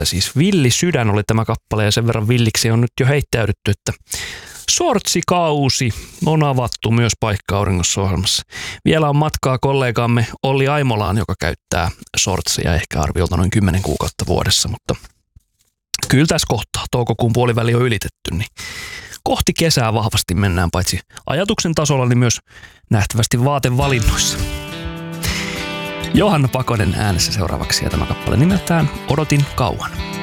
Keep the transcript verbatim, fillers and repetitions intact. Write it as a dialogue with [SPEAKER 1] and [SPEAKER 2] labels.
[SPEAKER 1] Siis Villi sydän oli tämä kappale ja sen verran villiksi on nyt jo heittäydytty, että sortsikausi on avattu myös Paikka auringossa -ohjelmassa. Vielä on matkaa kollegaamme Olli Aimolaan, joka käyttää sortseja ehkä arviolta noin kymmenen kuukautta vuodessa, mutta kyllä tässä kohtaa toukokuun puoliväli on ylitetty, niin kohti kesää vahvasti mennään paitsi ajatuksen tasolla, niin myös nähtävästi vaatevalinnoissa. Johanna Pakonen äänessä seuraavaksi ja tämä kappale nimeltään Odotin kauan.